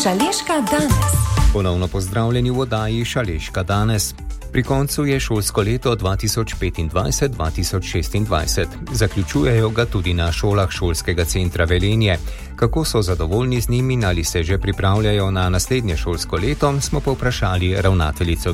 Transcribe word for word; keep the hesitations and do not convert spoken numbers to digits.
Šaleška danes. Ponovno pozdravljeni v oddaji Šaleška danes. Pri koncu je šolsko leto dva tisoč petindvajset dva tisoč šestindvajset. Zaključujejo ga tudi na šolah šolskega centra Velenje. Kako so zadovoljni z njimi ali se že pripravljajo na naslednje šolsko leto, smo povprašali ravnateljico